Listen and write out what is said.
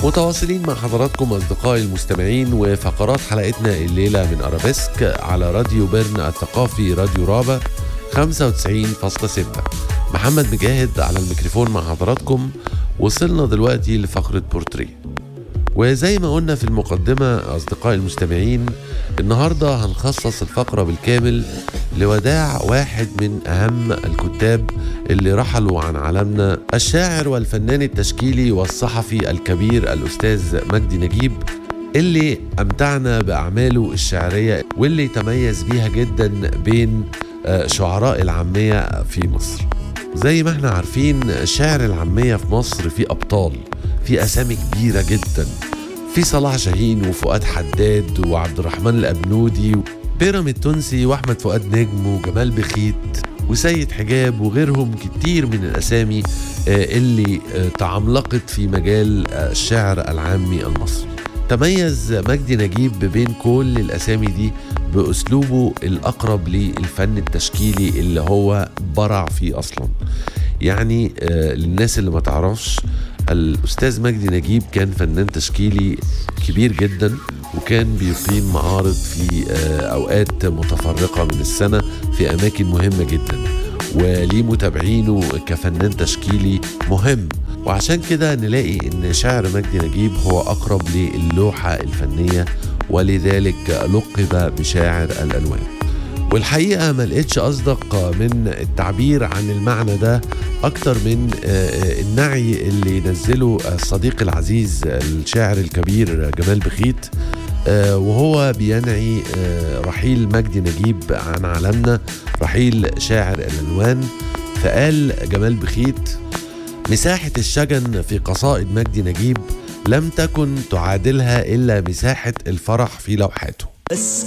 متواصلين مع حضراتكم أصدقائي المستمعين وفقرات حلقتنا الليلة من أرابيسك على راديو بيرن الثقافي، راديو رابع 95.6. محمد مجاهد على الميكروفون مع حضراتكم. وصلنا دلوقتي لفقرة بورتريه، وزي ما قلنا في المقدمة أصدقائي المستمعين، النهاردة هنخصص الفقرة بالكامل لوداع واحد من أهم الكتاب اللي رحلوا عن عالمنا، الشاعر والفنان التشكيلي والصحفي الكبير الأستاذ مجدي نجيب، اللي أمتعنا بأعماله الشعرية واللي تميز بيها جدا بين شعراء العامية في مصر. زي ما احنا عارفين الشعر العامية في مصر فيه أبطال، في أسامي كبيرة جدا، في صلاح جاهين وفؤاد حداد وعبد الرحمن الأبنودي وبيرم التونسي وأحمد فؤاد نجم وجمال بخيت وسيد حجاب وغيرهم كتير من الأسامي اللي تعملقت في مجال الشعر العامي المصري. تميز مجدي نجيب بين كل الأسامي دي بأسلوبه الأقرب للفن التشكيلي اللي هو برع فيه أصلا. يعني للناس اللي ما تعرفش، الأستاذ مجدي نجيب كان فنان تشكيلي كبير جدا، وكان بيقيم معارض في أوقات متفرقة من السنة في أماكن مهمة جدا، وليه متابعينه كفنان تشكيلي مهم. وعشان كده نلاقي ان شعر مجدي نجيب هو اقرب للوحة الفنية، ولذلك لقب بشاعر الالوان. والحقيقة ما لقيتش اصدق من التعبير عن المعنى ده اكتر من النعي اللي نزله الصديق العزيز الشاعر الكبير جمال بخيت، وهو بينعي رحيل مجدي نجيب عن عالمنا، رحيل شاعر الالوان. فقال جمال بخيت: مساحة الشجن في قصائد مجدي نجيب لم تكن تعادلها إلا مساحة الفرح في لوحاته.